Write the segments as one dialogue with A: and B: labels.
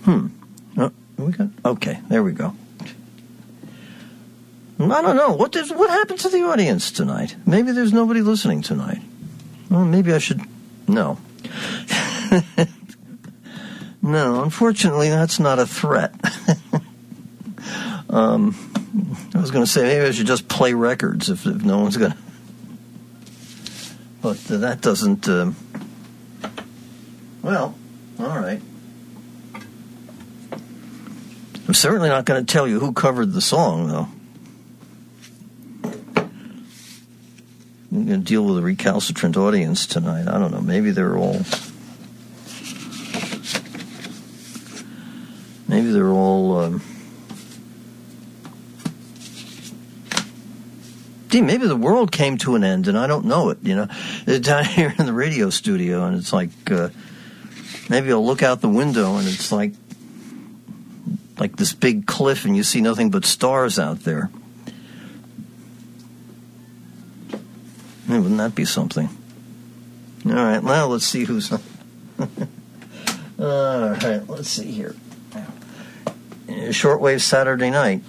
A: Okay, there we go. I don't know. What happened to the audience tonight? Maybe there's nobody listening tonight. Well, maybe I should... No. No, unfortunately, that's not a threat. I was going to say, maybe I should just play records if no one's going to... But that doesn't... Well, all right. I'm certainly not going to tell you who covered the song, though. I'm going to deal with a recalcitrant audience tonight. I don't know. Maybe they're all... Gee, maybe the world came to an end and I don't know it, you know. Down here in the radio studio, and it's like, maybe I'll look out the window and it's like this big cliff and you see nothing but stars out there. Hey, wouldn't that be something? All right, now let's see who's... All right, let's see here. Shortwave Saturday night.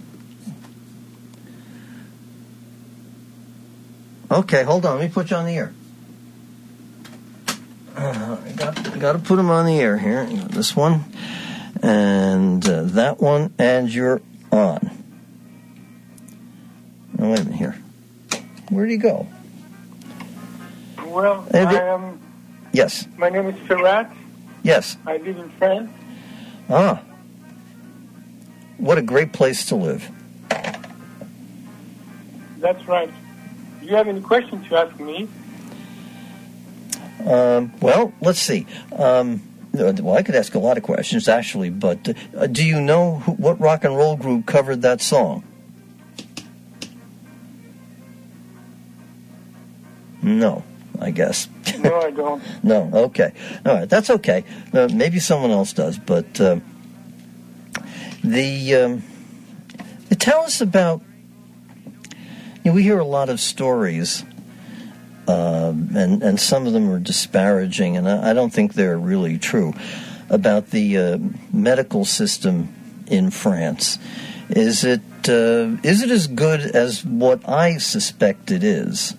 A: Okay, hold on. Let me put you on the air. I got to put them on the air here. This one and that one, and you're on. Oh, wait a minute here. Where'd he go?
B: Well, I am...
A: Yes.
B: My name is Ferrat.
A: Yes.
B: I live in France.
A: Ah. What a great place to live.
B: That's right. Do you have any questions to ask me?
A: Well, let's see. Well, I could ask a lot of questions, actually, but do you know what rock and roll group covered that song? No, I guess.
B: No, I don't.
A: No, okay. All right, that's okay. Maybe someone else does, but tell us about... You know, we hear a lot of stories, and some of them are disparaging, and I don't think they're really true, about the medical system in France. Is it as good as what I suspect it is?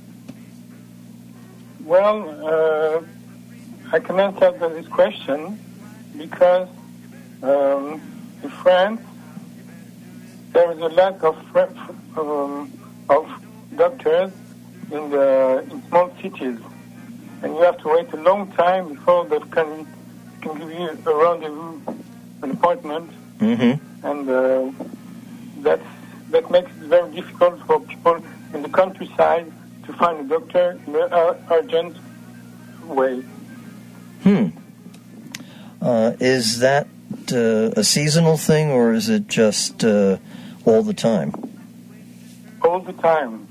B: Well, I can answer this question because in France there is a lack of doctors in small cities, and you have to wait a long time before they can give you a rendezvous, an appointment, and that makes it very difficult for people in the countryside to find a doctor in an urgent way.
A: Is that a seasonal thing, or is it just all the time?
B: All the time.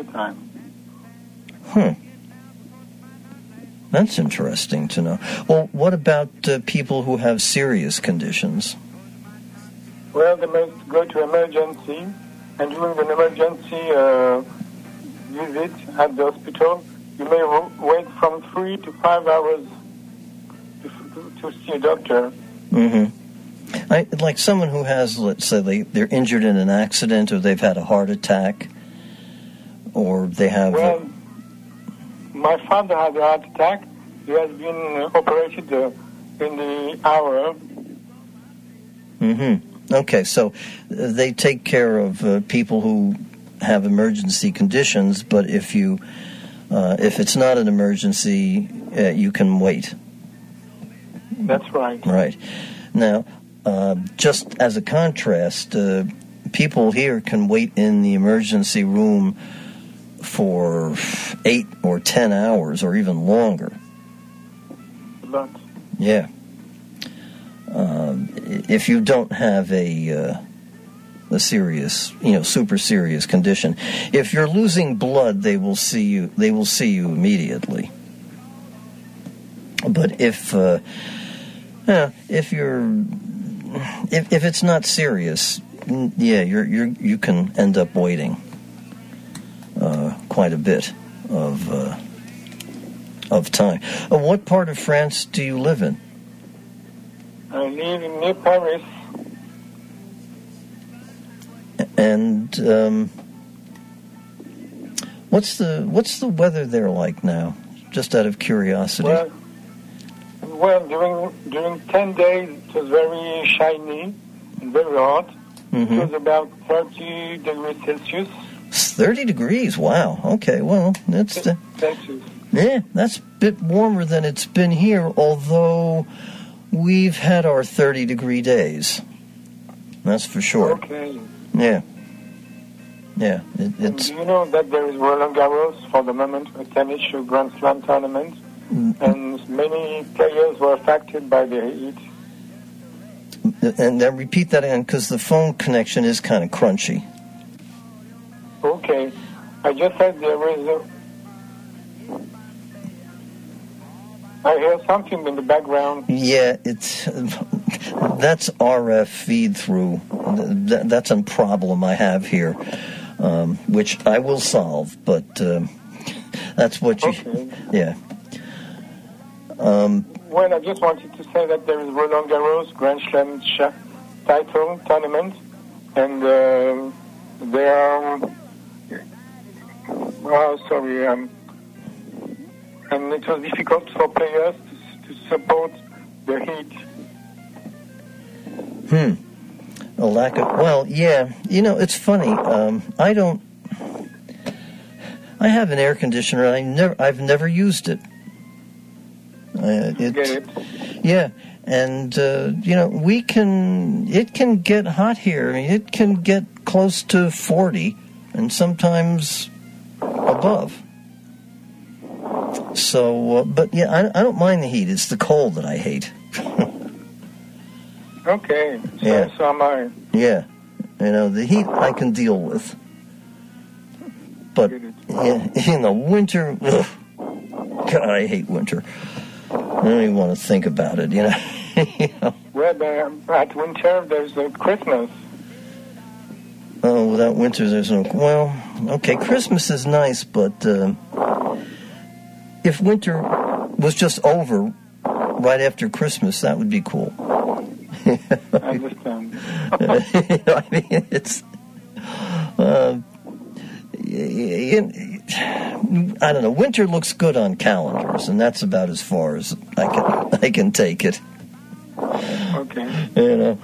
A: That's interesting to know. Well, what about people who have serious conditions?
B: Well, they must go to emergency, and during an emergency visit at the hospital, you may wait from 3 to 5 hours to see a doctor.
A: Like someone who has, let's say, they're injured in an accident, or they've had a heart attack, or they have...
B: Well, my father had a heart attack. He has been operated in the hour.
A: Okay, so they take care of people who have emergency conditions, but if it's not an emergency, you can wait.
B: That's right.
A: Right. Now, just as a contrast, people here can wait in the emergency room for 8 or 10 hours or even longer.
B: But
A: yeah. If you don't have a serious, super serious condition, if you're losing blood, they will see you immediately. But if it's not serious, you can end up waiting quite a bit of time. What part of France do you live in?
B: I live near Paris.
A: And what's the weather there like now? Just out of curiosity.
B: Well, during 10 days it was very shiny and very hot.
A: Mm-hmm.
B: It was about 30 degrees Celsius.
A: 30 degrees. Wow. Okay. Well, that's
B: Celsius.
A: Yeah, that's a bit warmer than it's been here. Although we've had our 30-degree days. That's for sure.
B: Okay.
A: Yeah. Yeah. It's.
B: Do you know that there is Roland Garros for the moment, a tennis Grand Slam tournament, and many players were affected by the heat.
A: And then repeat that again, because the phone connection is kind of crunchy.
B: Okay. I just said there is I hear something in the background.
A: Yeah, that's RF feed through. That's a problem I have here, which I will solve. But that's what you.
B: Okay.
A: Yeah.
B: Well, I just wanted to say that there is Roland Garros Grand Slam title tournament, and they are. Sorry. And it was difficult for players to support the heat.
A: A lack of. Well, yeah. You know, it's funny. I have an air conditioner. I've never used it.
B: Get it?
A: Yeah, and it can get hot here. I mean, it can get close to 40, and sometimes above. So, but yeah, I don't mind the heat. It's the cold that I hate.
B: Okay, so am I.
A: Yeah, the heat I can deal with. But in the winter, ugh, God, I hate winter. I don't even want to think about it,
B: Well, at winter, there's Christmas.
A: Oh, without winter, there's no... Well, okay, Christmas is nice, but if winter was just over right after Christmas, that would be cool.
B: I understand.
A: I mean, it's... I don't know. Winter looks good on calendars, and that's about as far as I can take it.
B: Okay.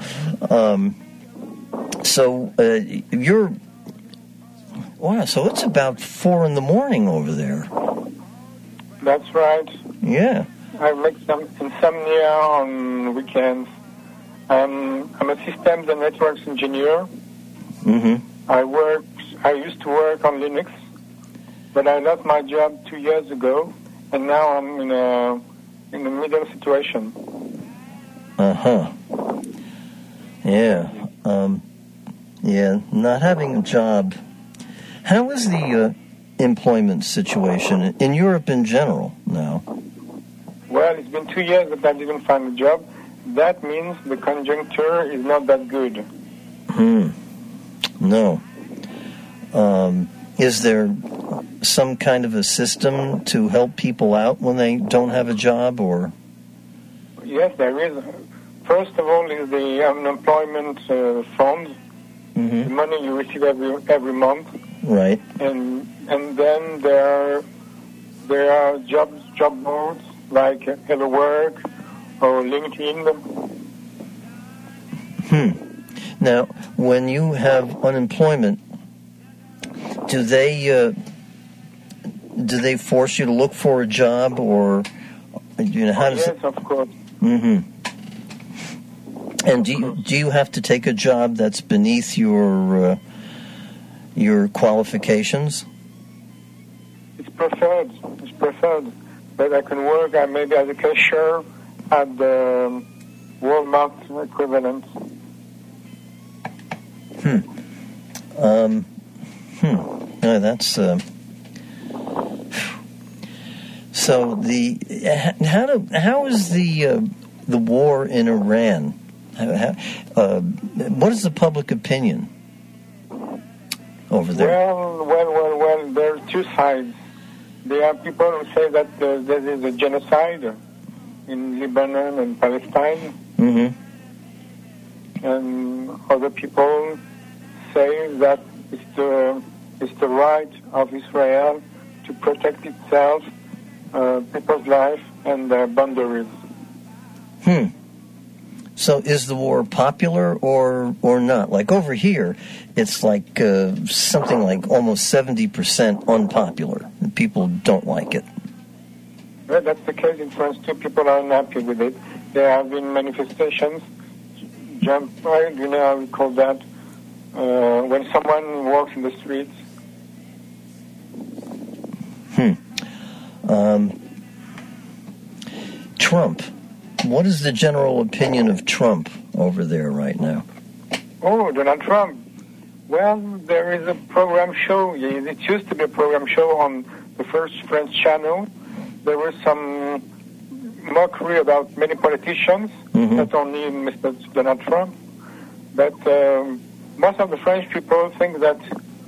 A: So you're. Wow. So it's about 4 a.m. over there.
B: That's right.
A: Yeah.
B: I make some insomnia on weekends. I'm a systems and networks engineer.
A: Mm-hmm.
B: I used to work on Linux, but I lost my job 2 years ago, and now I'm in a middle situation.
A: Uh-huh. Yeah. Yeah, not having a job. How is the employment situation in Europe in general now?
B: Well, it's been 2 years that I didn't find a job. That means the conjuncture is not that good.
A: No. Is there some kind of a system to help people out when they don't have a job, or?
B: Yes, there is. First of all is the unemployment fund,
A: mm-hmm.
B: the money you receive every month.
A: Right.
B: And then there are job boards like Hello Work or LinkedIn.
A: Now, when you have unemployment, do they force you to look for a job, or how does
B: Yes, of course.
A: Mm-hmm. And do you have to take a job that's beneath your qualifications?
B: It's preferred, but I can work maybe as a cashier at the Walmart equivalent.
A: No, that's so. How is the war in Iran? What is the public opinion over there?
B: Well. There are two sides. There are people who say that there is a genocide in Lebanon and Palestine,
A: Mm-hmm.
B: And other people say that it's the right of Israel to protect itself, people's life, and their boundaries.
A: So is the war popular or not? Like over here, it's like something like almost 70% unpopular. People don't like it.
B: Well, that's the case in France too. People are unhappy with it. There have been manifestations. Do you know how we call that? When someone walks in the streets.
A: Trump. What is the general opinion of Trump over there right now?
B: Oh, Donald Trump. Well, there is a program show. It used to be a program show on the first French channel. There was some mockery about many politicians, not only Mr. Donald Trump. But most of the French people think that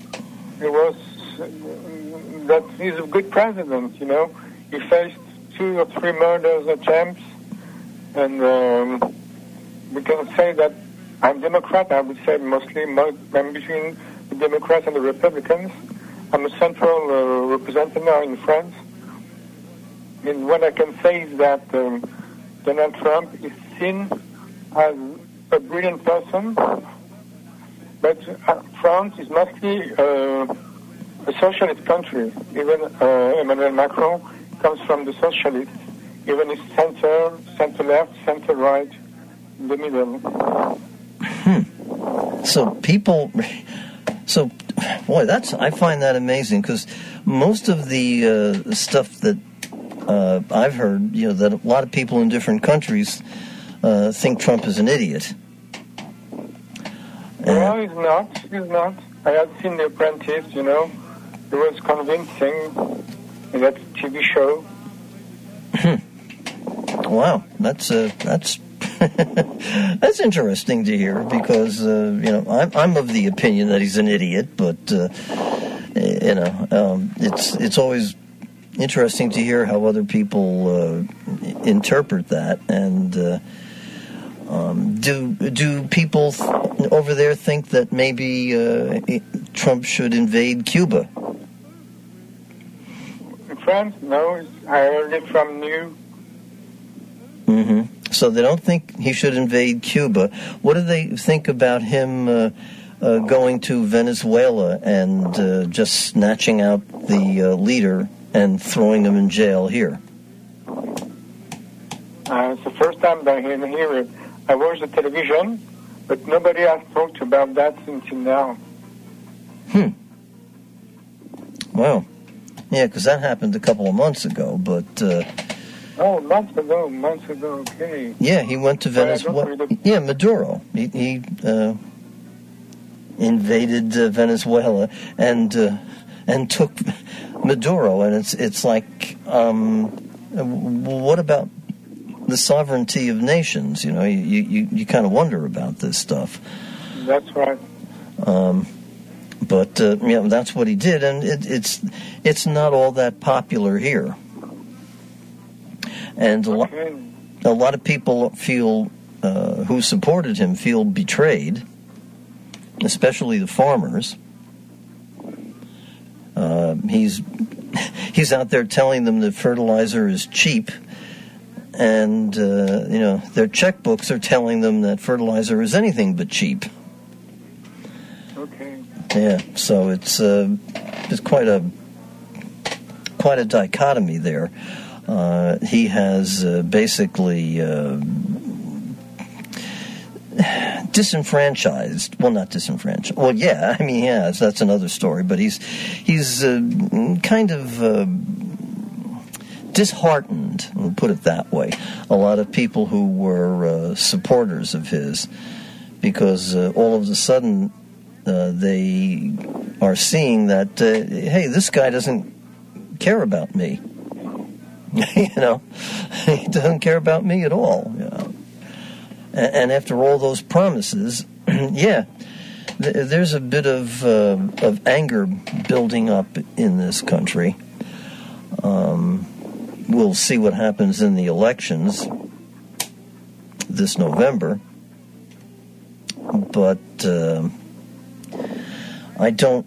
B: he's a good president, you know. He faced 2 or 3 murders attempts, and we can say that I'm Democrat. I would say mostly I'm between the Democrats and the Republicans. I'm a central representative now in France. And what I can say is that Donald Trump is seen as a brilliant person, but France is mostly a socialist country. Even Emmanuel Macron comes from the socialists. Even his center-left, center-right, in the middle.
A: I find that amazing, because most of the stuff that I've heard, you know, that a lot of people in different countries think Trump is an idiot.
B: No, he's not. He's not. I had seen The Apprentice, you know. It was convincing in that TV show.
A: Wow, that's that's interesting to hear, because you know, I'm of the opinion that he's an idiot, but you know, it's always interesting to hear how other people interpret that. And do people over there think that maybe Trump should invade Cuba?
B: In France, no. I heard it from you.
A: So they don't think he should invade Cuba. What do they think about him going to Venezuela and just snatching out the leader and throwing him in jail here?
B: It's the first time that I hear it. I watch the television, but nobody has talked about that until now.
A: Well, yeah, because that happened a couple of months ago, but...
B: months ago, okay.
A: Yeah, he went to Venezuela. Yeah, Maduro. He invaded Venezuela and took Maduro, and it's like, what about the sovereignty of nations? You know, you kind of wonder about this stuff.
B: That's right.
A: But yeah, that's what he did, and it's not all that popular here. And a lot of people feel, who supported him, feel betrayed, especially the farmers. He's out there telling them that fertilizer is cheap, and you know, their checkbooks are telling them that fertilizer is anything but cheap.
B: Okay.
A: Yeah, so it's quite a dichotomy there. He has basically disenfranchised. Well, not disenfranchised. Well, yeah, I mean, he has. That's another story. But he's kind of disheartened, we'll put it that way, a lot of people who were supporters of his, because all of a sudden they are seeing that, hey, this guy doesn't care about me. You know, he doesn't care about me at all. You know? And after all those promises, yeah, there's a bit of anger building up in this country. We'll see what happens in the elections. this November. But I don't.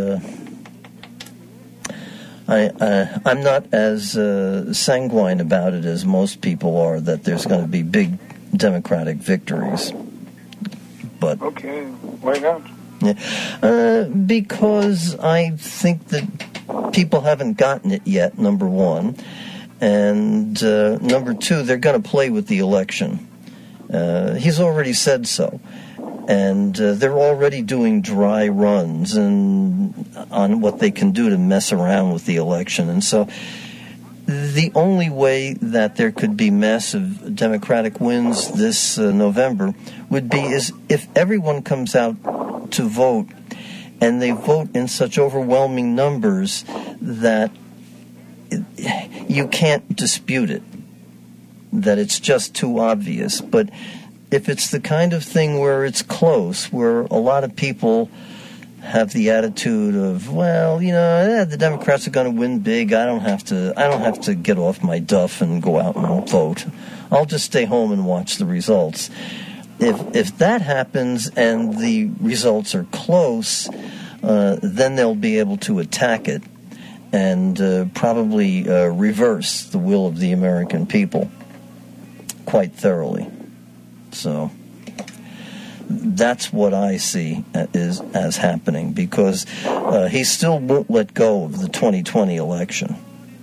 A: I'm not as sanguine about it as most people are that there's going to be big Democratic victories. But
B: okay, why not?
A: Yeah, because I think that people haven't gotten it yet, number one. And number two, they're going to play with the election. He's already said so. And they're already doing dry runs and on what they can do to mess around with the election. And so the only way that there could be massive Democratic wins this November would be is if everyone comes out to vote and they vote in such overwhelming numbers that you can't dispute it, that it's just too obvious. But if it's the kind of thing where it's close, where a lot of people have the attitude of, well, the Democrats are going to win big. I don't have to get off my duff and go out and vote. I'll just stay home and watch the results. If that happens and the results are close, then they'll be able to attack it and probably reverse the will of the American people quite thoroughly. So that's what I see as happening, because he still won't let go of the 2020 election.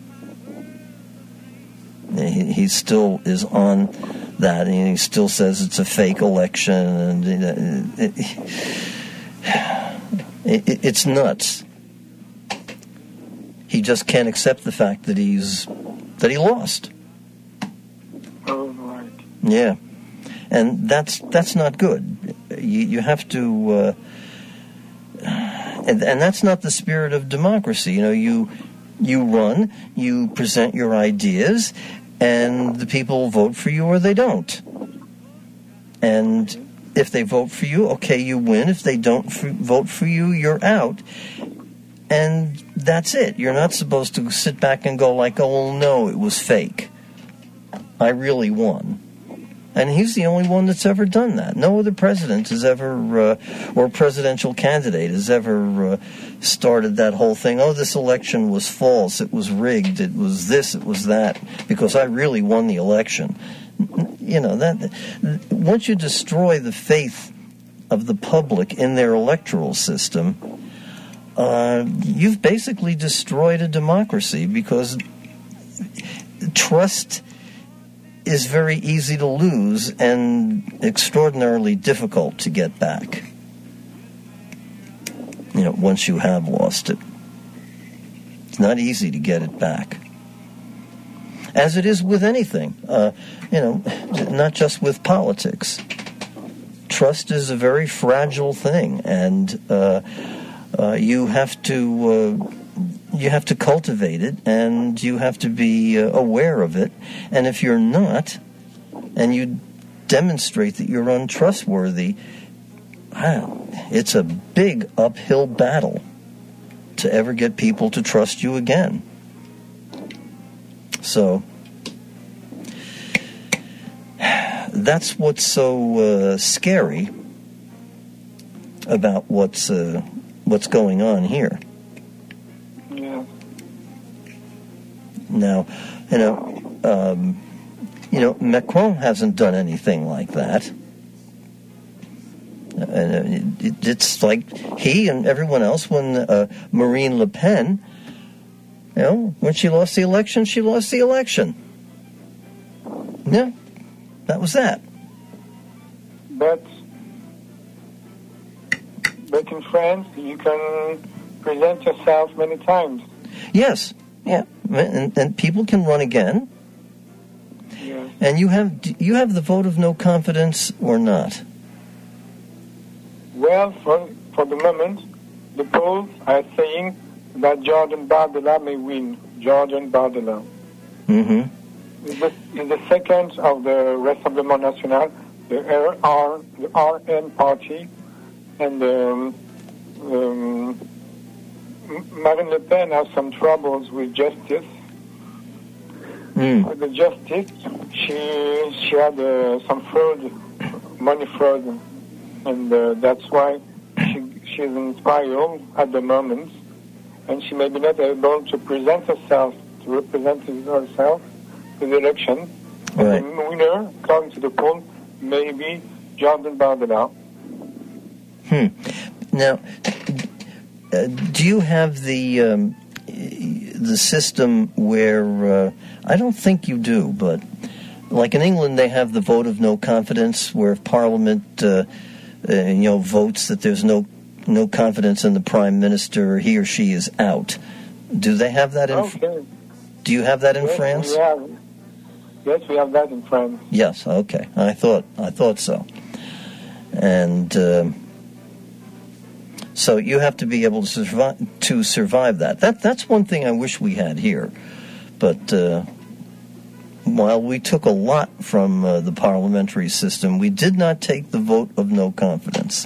A: He still is on that, and he still says it's a fake election, and it's nuts. He just can't accept the fact that he lost.
B: Oh, right.
A: Yeah. And that's not good. You have to, and that's not the spirit of democracy. You run, you present your ideas, and the people vote for you or they don't. And if they vote for you, okay, you win. If they don't vote for you, you're out. And that's it. You're not supposed to sit back and go like, oh, well, no, it was fake. I really won. And he's the only one that's ever done that. No other president has ever, or presidential candidate has ever started that whole thing. Oh, this election was false. It was rigged. It was this. It was that. Because I really won the election. That once you destroy the faith of the public in their electoral system, you've basically destroyed a democracy, because trust is very easy to lose and extraordinarily difficult to get back. Once you have lost it. It's not easy to get it back. As it is with anything, not just with politics. Trust is a very fragile thing, and you have to cultivate it, and you have to be aware of it. And if you're not, and you demonstrate that you're untrustworthy, it's a big uphill battle to ever get people to trust you again. So that's what's so scary about what's going on here.
B: Yeah.
A: Now, Macron hasn't done anything like that. And it's like he and everyone else, when Marine Le Pen, when she lost the election, she lost the election. Yeah, that was that.
B: But in France, you can present yourself many times.
A: Yes, yeah, and people can run again.
B: Yes.
A: And you have the vote of no confidence or not?
B: Well, for the moment, the polls are saying that Jordan Bardella may win. Jordan Bardella.
A: Mm-hmm.
B: He's the second of the Rassemblement National, the RN party, and Marine Le Pen has some troubles with justice.
A: Mm.
B: With the justice, she had some fraud, money fraud, and that's why she's in trial at the moment, and she may be not able to present herself, to represent herself in the election.
A: Right.
B: And the winner, according to the poll, may be Jordan Bardella.
A: Now, do you have the system where I don't think you do, but like in England, they have the vote of no confidence, where if Parliament, votes that there's no confidence in the Prime Minister, he or she is out. Do they have that in?
B: Okay.
A: Do you have that in France?
B: Yes, we have that in France.
A: Yes. Okay. I thought so. And so you have to be able to survive that. That's one thing I wish we had here, but. While we took a lot from the parliamentary system, we did not take the vote of no confidence.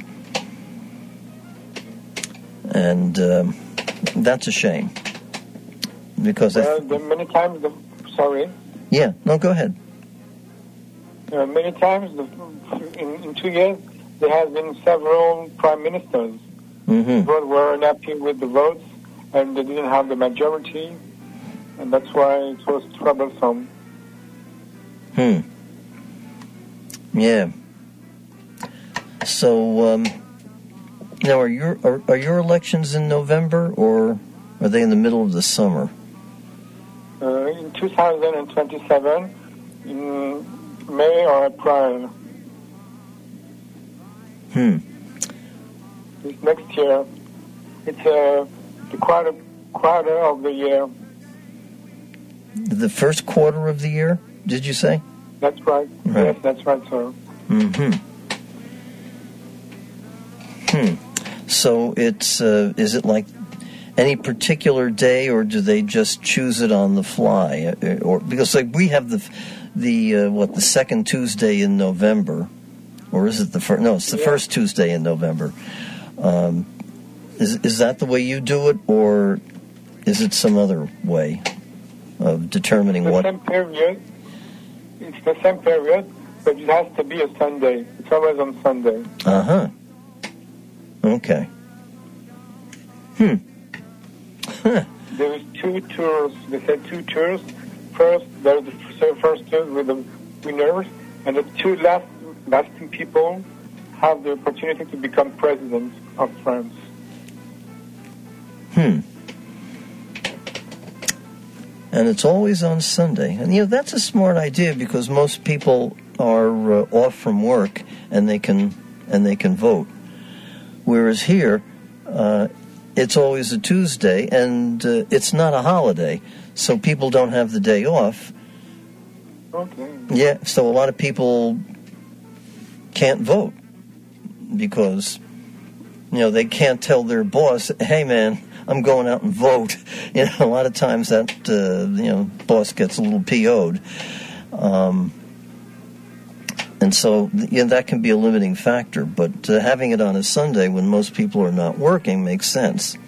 A: And that's a shame. Because
B: many times, sorry.
A: Yeah, no, go ahead.
B: Many times, in 2 years, there have been several prime ministers who were unhappy with the votes, and they didn't have the majority, and that's why it was troublesome.
A: Yeah. So, now are your elections in November, or are they in the middle of the summer?
B: In 2027, in May or April. It's next year. It's the quarter of the year.
A: The first quarter of the year? Did you say?
B: That's right. Yes, that's right, sir.
A: So it's is it like any particular day, or do they just choose it on the fly? Or because like we have the second Tuesday in November, or is it the first? No, it's the first Tuesday in November. Is that the way you do it, or is it some other way of determining what?
B: Same period. It's the same period, but it has to be a Sunday. It's always on Sunday.
A: Okay.
B: There is 2 tours. They said 2 tours. First, there's the first tour with the winners, and the 2 lasting people have the opportunity to become president of France.
A: And it's always on Sunday. And, that's a smart idea because most people are off from work and they can vote. Whereas here, it's always a Tuesday and it's not a holiday. So people don't have the day off.
B: Okay.
A: Yeah, so a lot of people can't vote because, they can't tell their boss, hey, man, I'm going out and vote. A lot of times that, boss gets a little PO'd. And so, that can be a limiting factor. But having it on a Sunday when most people are not working makes sense.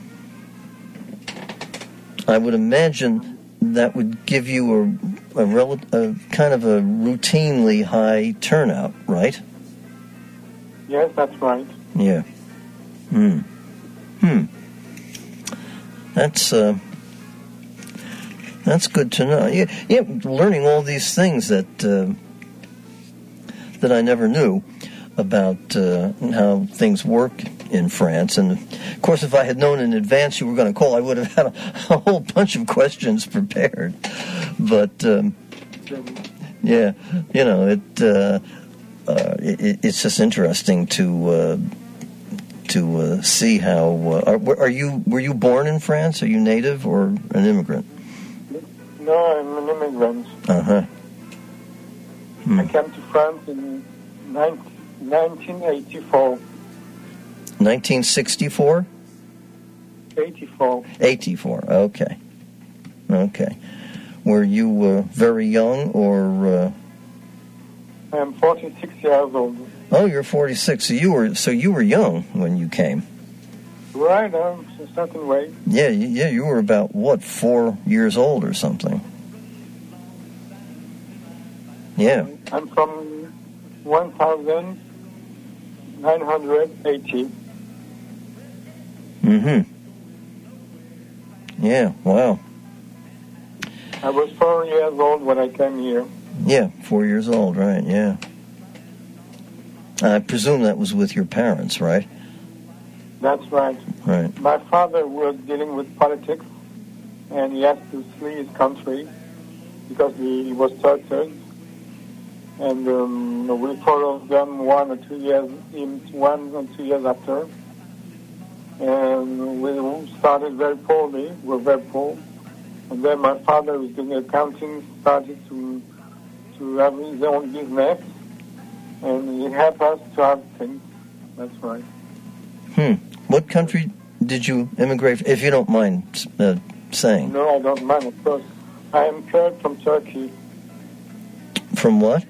A: I would imagine that would give you a kind of a routinely high turnout, right?
B: Yes, that's right.
A: Yeah. That's good to know. Yeah, learning all these things that I never knew about how things work in France. And of course, if I had known in advance you were going to call, I would have had a whole bunch of questions prepared. But yeah, it's just interesting to see how. Were you born in France? Are you native or an immigrant?
B: No, I'm an immigrant. I came to France in 1984.
A: 1964?
B: 84.
A: 84, okay. Were you very young or...
B: I am 46 years old.
A: Oh, you're 46. So you were young when you came.
B: Right, a certain way.
A: Yeah, you were about, 4 years old or something? Yeah.
B: I'm from 1980.
A: Mm-hmm. Yeah, wow.
B: I was 4 years old when I came here.
A: Yeah, 4 years old, right, yeah. I presume that was with your parents, right?
B: That's right.
A: Right.
B: My father was dealing with politics, and he had to flee his country because he was tortured. And we followed them 1 or 2 years after. And we started very poorly. We were very poor. And then my father, who was doing accounting, started to have his own business. And he helped us to have things. That's right.
A: What country did you immigrate, if you don't mind saying?
B: No, I don't mind, of course. I am Kurd from Turkey.
A: From what?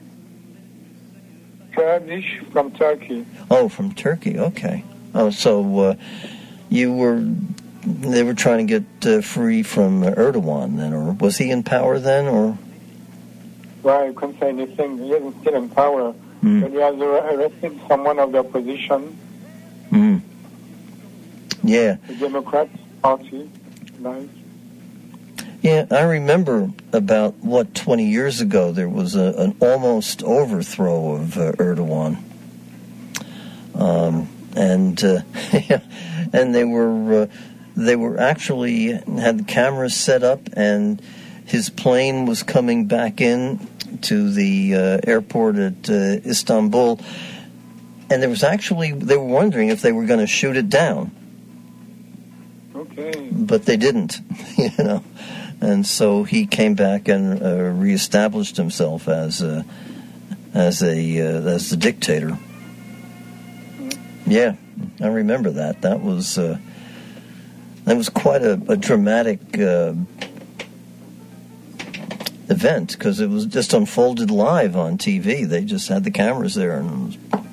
B: Kurdish from Turkey.
A: Oh, from Turkey, okay. Oh, so they were trying to get free from Erdogan then, or was he in power then, or?
B: Well, I couldn't say anything. He isn't still in power. But he has arrested someone of the opposition.
A: Yeah.
B: The Democrat Party, right?
A: Yeah, I remember about, 20 years ago, there was an almost overthrow of Erdogan. And they were actually had the cameras set up, and his plane was coming back in to the airport at Istanbul, and they were wondering if they were going to shoot it down.
B: Okay.
A: But they didn't, and so he came back and reestablished himself as the dictator. Yeah, I remember that. That was quite a dramatic event, because it was just unfolded live on TV. They just had the cameras there, and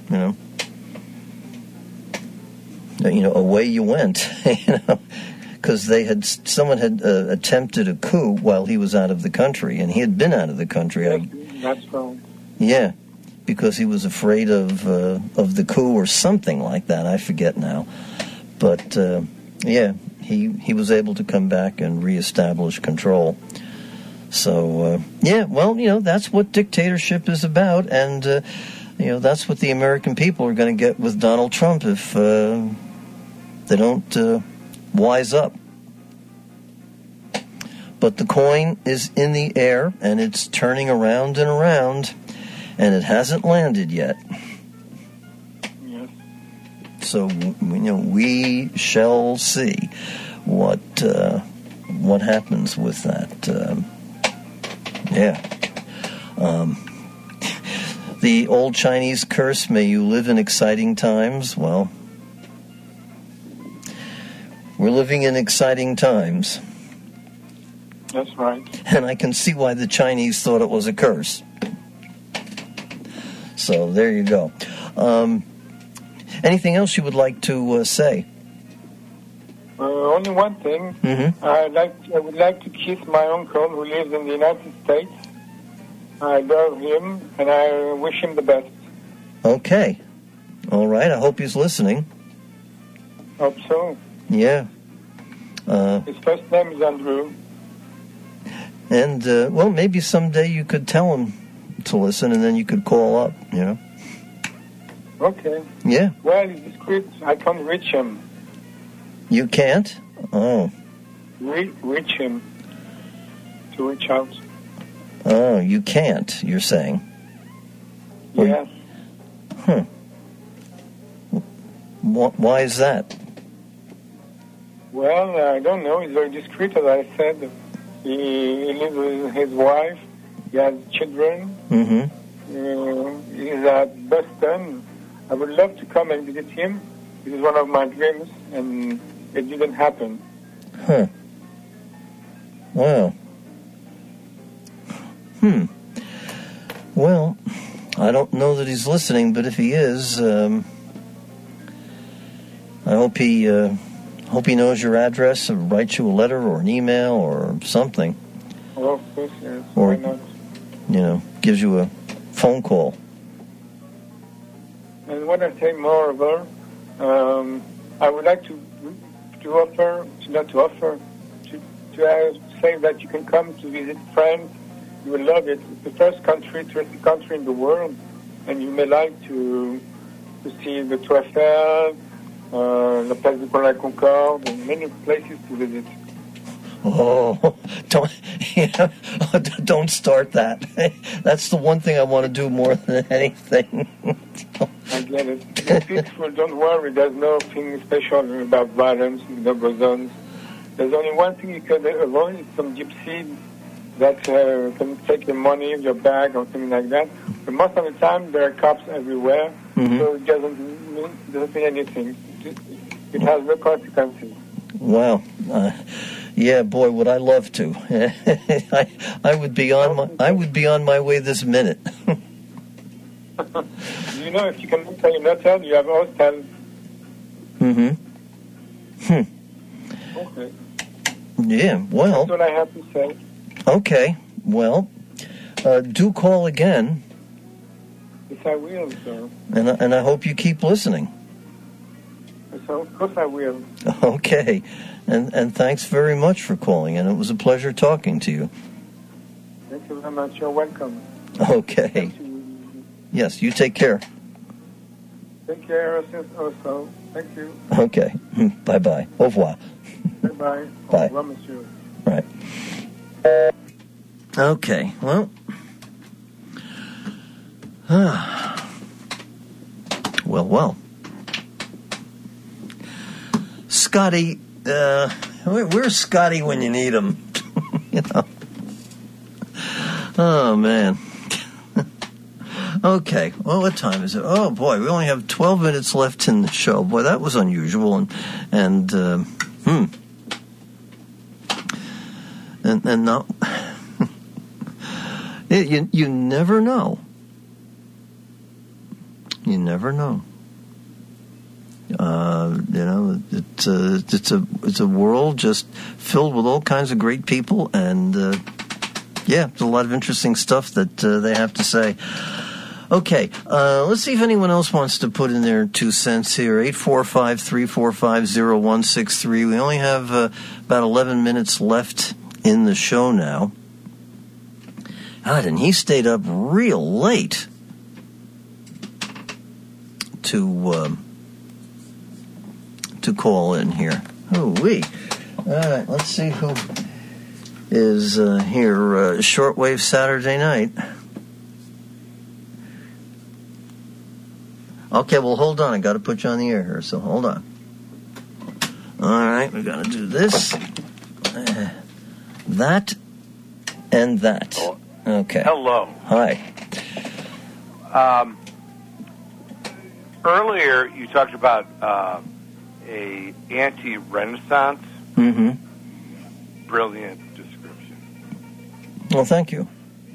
A: away you went. Because someone had attempted a coup while he was out of the country, and he had been out of the country.
B: That's right.
A: Yeah, because he was afraid of the coup or something like that. I forget now, but he was able to come back and reestablish control. So that's what dictatorship is about, and that's what the American people are going to get with Donald Trump if they don't wise up. But the coin is in the air, and it's turning around and around, and it hasn't landed yet.
B: Yes.
A: So we shall see what happens with that. The old Chinese curse, may you live in exciting times. Well, we're living in exciting times.
B: That's right.
A: And I can see why the Chinese thought it was a curse. So there you go. Anything else you would like to say?
B: Only one thing.
A: Mm-hmm.
B: I would like to kiss my uncle who lives in the United States. I love him, and I wish him the best.
A: Okay. All right. I hope he's listening.
B: Hope so.
A: Yeah.
B: His first name is Andrew.
A: And, maybe someday you could tell him to listen, and then you could call up,
B: Okay.
A: Yeah.
B: Well, he's discreet. I can't reach him.
A: You can't? Oh.
B: Reach him. To reach out.
A: Oh, you can't, you're saying?
B: Yes.
A: Why is that?
B: Well, I don't know. He's very discreet, as I said. He lives with his wife. He has children.
A: Mm-hmm.
B: He's at Boston. I would love to come and visit him. It is one of my dreams, and it didn't happen.
A: Huh. Wow. Well, I don't know that he's listening, but if he is, I hope he knows your address, or writes you a letter or an email or something.
B: Oh, of course, yes.
A: Or,
B: why not?
A: gives you phone call.
B: And what I say moreover, I would like to say that you can come to visit France. You will love it. It's the first touristic country in the world, and you may like to see the Tour Eiffel, La Place de la Concorde, and many places to visit.
A: Oh, don't start that. That's the one thing I want to do more than anything.
B: I get it. It's peaceful. Don't worry. There's nothing special about violence, no zones. There's only one thing you can avoid: is some gypsies that can take your money, your bag, or something like that. But most of the time, there are cops everywhere, so it doesn't mean anything. It has no consequences.
A: Wow. Yeah, boy, would I love to. I would be on my way this minute.
B: You know, if you can stay in a hotel, you have hostels. Okay.
A: Yeah, well.
B: That's what I have to say.
A: Okay, well, do call again.
B: Yes, I will, sir.
A: And I hope you keep listening.
B: So, of course I will.
A: Okay, and thanks very much for calling, and it was a pleasure talking to you.
B: Thank you very much. You're welcome.
A: Okay. Yes, you take care.
B: Take care also. Thank you.
A: Okay. Bye-bye. Au revoir.
B: Bye-bye.
A: Bye.
B: Au revoir, monsieur.
A: Right. Okay, well. Well. Scotty, where's Scotty when you need him? You know. Oh, man. Okay, well, what time is it? Oh, boy, we only have 12 minutes left in the show. Boy, that was unusual. And not... you never know. You never know. It's a world just filled with all kinds of great people, and there's a lot of interesting stuff that they have to say. Okay, let's see if anyone else wants to put in their 2 cents here. 845-345-0163. We only have about 11 minutes left in the show now. God, and he stayed up real late to call in here. All right, let's see who is here. Shortwave Saturday night. Okay, well, hold on. I got to put you on the air here, so hold on. All right, we got to do this, that, and that. Okay.
C: Hello.
A: Hi.
C: Earlier, you talked about a anti-Renaissance.
A: Mm-hmm.
C: Brilliant description.
A: Well, thank you.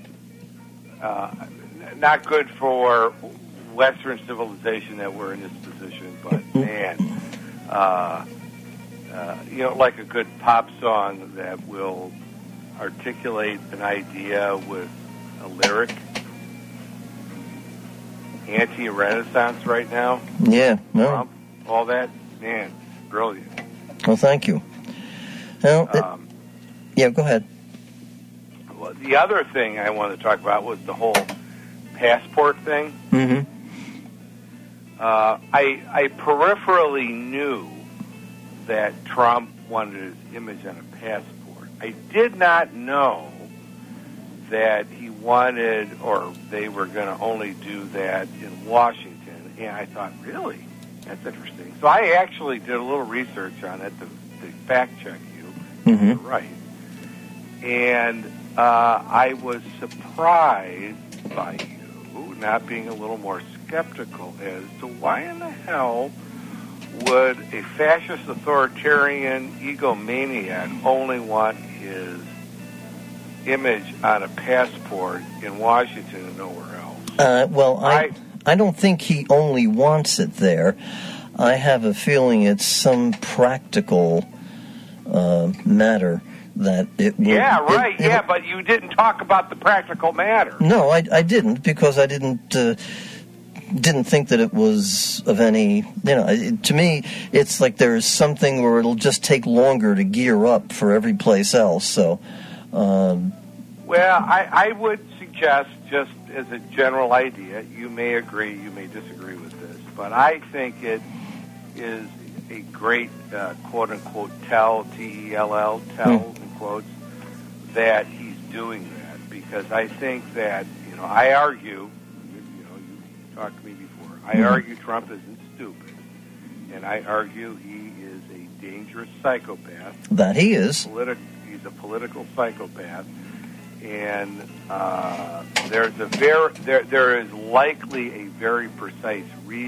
C: Not good for Western civilization that we're in this position, but man, like a good pop song that will articulate an idea with a lyric. Anti-Renaissance right now.
A: Yeah, no.
C: Trump, all that, man, brilliant.
A: Well, thank you. Well, go ahead.
C: Well, the other thing I wanted to talk about was the whole passport thing.
A: Mm-hmm.
C: I peripherally knew that Trump wanted his image on a passport. I did not know that he wanted, or they were going to only do that in Washington. And I thought, really? That's interesting. So I actually did a little research on it to fact check you.
A: Mm-hmm.
C: You're right. And I was surprised by you not being a little more skeptical as to why in the hell would a fascist authoritarian egomaniac only want his image on a passport in Washington and nowhere else?
A: I don't think he only wants it there. I have a feeling it's some practical matter that it will...
C: Yeah, right, but you didn't talk about the practical matter.
A: No, I didn't, because I didn't think that it was of any... to me, it's like there's something where it'll just take longer to gear up for every place else, so...
C: Well, I would suggest, just as a general idea, you may agree, you may disagree with this, but I think it is a great, quote-unquote, tell, T-E-L-L, tell, in quotes, that he's doing that, because I think that, I argue, you talked to me before, I argue Trump isn't stupid, and I argue he is a dangerous psychopath.
A: That he is.
C: He's a political psychopath, and there is likely a very precise reason